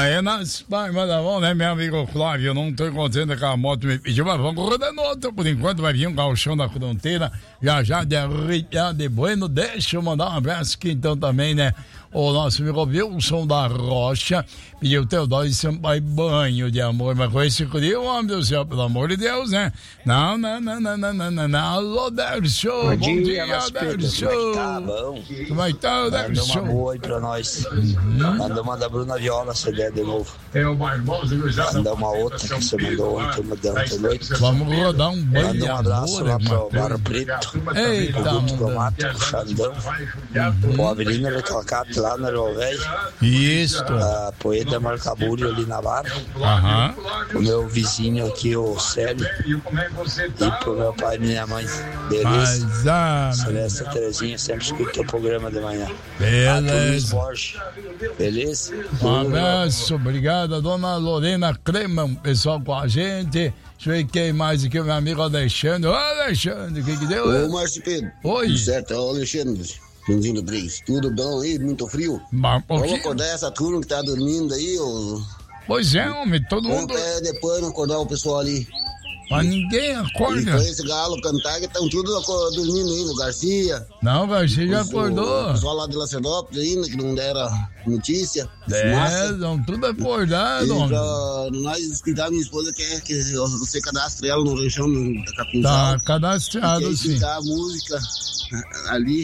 é nas palmas da mão, né, meu amigo Flávio? Eu não tô encontrando aquela moto, me pediu, mas vamos rodando outra. Por enquanto vai vir um gauchão da fronteira, já de arrepiar de bueno. Deixa eu mandar um abraço aqui então também, né? O nosso amigo Wilson da Rocha pediu Teodoro Sampaio banho de amor, mas com esse frio, homem do céu, pelo amor de Deus, né? Não. Alô, Dercio, bom dia, Dercio. Como é que tá, Dercio? Manda uma boa aí pra nós. Manda a Bruna Viola, essa ideia de novo. Manda uma outra que você mandou ontem, Vamos rodar um banho de amor. Manda um abraço lá pro Barro Preto. Eita, pro Xandão. O Avelino Recalcate lá na Rio Velho. Isso. A Poeta Marcabúrio ali na Barra. Aham. O meu vizinho aqui, o Célio. E pro meu pai e minha mãe. Beleza? Celeste Terezinha sempre escuta o programa de manhã. Beleza. Beleza? Um abraço, obrigado, dona Lorena Crema, pessoal com a gente. Deixa eu ver quem mais aqui, meu amigo Alexandre. Ô, Alexandre, o que deu? Ô, Márcio Pedro. Oi. Tudo certo, é o Alexandre. Bem-vindo, Briggs. Tudo bom aí? Muito frio? Vamos acordar essa turma que tá dormindo aí, ô... Pois é, homem, todo mundo... Vamos depois acordar o pessoal ali. Mas ninguém acorda. E com esse galo cantar que estão tudo dormindo ainda, o Garcia. Não, o Garcia já acordou. O pessoal lá de Lacerdópolis ainda, que não deram notícia. Estão tudo acordado, homem. Pra nós explicar, minha esposa quer que você cadastre ela no ranchão da Capinzal. Tá cadastrado, sim. Explicar a música ali,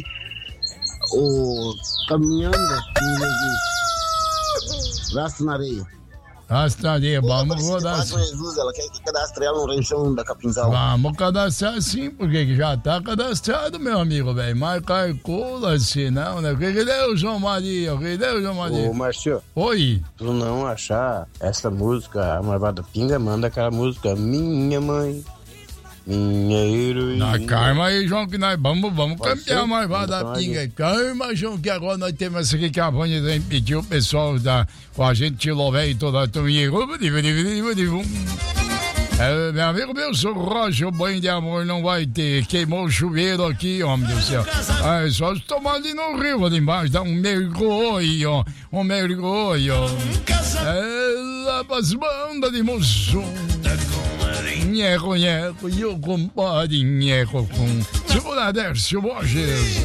caminhando, braço na areia. Castraria, vamos rodar assim. Jesus, ela quer que cadastre ela no ranchão da Capinzal. Vamos cadastrar sim, porque já tá cadastrado, meu amigo, velho. Mas calcula assim, não, né? O que deu, João Maria? Ô, Márcio. Oi. Tu não achar essa música, a Marvada Pinga, manda aquela música Minha Mãe, Minha Heroína. Calma aí, João, que nós vamos campear a Marvada Pinga. Calma, João, que agora nós temos essa aqui que a Vânia pediu o pessoal com a gente, Tilo Velho e toda a turminha. Meu amigo, meu sou Rocha, o banho de amor não vai ter. Queimou o chuveiro aqui, homem do céu. É só se tomar ali no rio, ali embaixo, dá um mergulho. Ela pras bandas de moço. Nheco, e o compadre Nheco com Segura Dercio Borges.